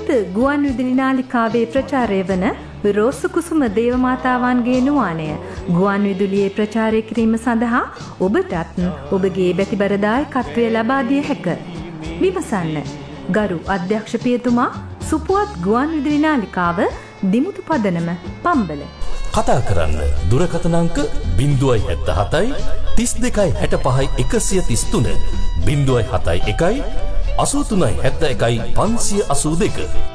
අද ගුවන් විදුලි නාලිකාවේ ප්‍රචාරය වන රෝස කුසුම දේවමාතාවන්ගේ නුවාණය ගුවන් විදුලියේ ප්‍රචාරය කිරීම සඳහා ඔබටත් ඔබගේ බැතිබර දායකත්වය ලබා දිය හැක. විමසන්න. ගරු අධ්‍යක්ෂ පියතුමා, සුපුවත් ගුවන් විදුලි නාලිකාව, දිමුතු පදනම, පම්බල. කතා කරන්න දුරකථන අංක 077 32 65 133 071 83 71 582